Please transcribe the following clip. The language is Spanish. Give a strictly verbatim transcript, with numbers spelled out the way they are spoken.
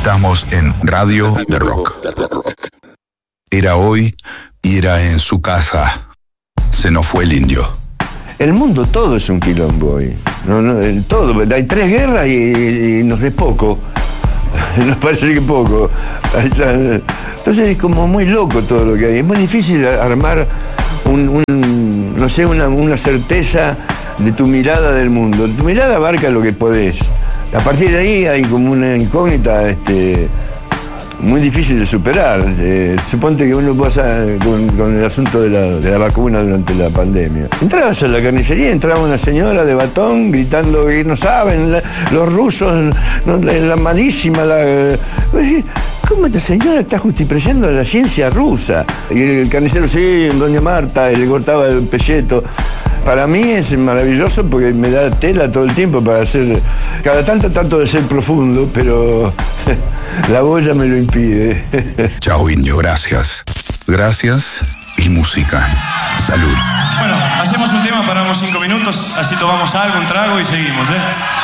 Estamos en Radio de Rock. Era hoy y era en su casa. Se nos fue el indio. El mundo todo es un quilombo hoy. No, no, todo. Hay tres guerras y, y nos es poco. Nos parece que poco. Entonces es como muy loco todo lo que hay. Es muy difícil armar un, un no sé, una, una certeza de tu mirada del mundo. Tu mirada abarca lo que podés. A partir de ahí hay como una incógnita este, muy difícil de superar. Eh, suponte que uno pasa con, con el asunto de la, de la vacuna durante la pandemia. Entrabas a la carnicería, entraba una señora de batón gritando que no saben, la, los rusos, no, la, la malísima, la... ¿Cómo esta señora está justipreciando la ciencia rusa? Y el carnicero, sí, doña Marta, y le cortaba el pelleto. Para mí es maravilloso porque me da tela todo el tiempo para hacer... Cada tanto trato de ser profundo, pero la boya me lo impide. Chao, indio, gracias. Gracias y música. Salud. Bueno, hacemos un tema, paramos cinco minutos, así tomamos algo, un trago y seguimos, ¿eh?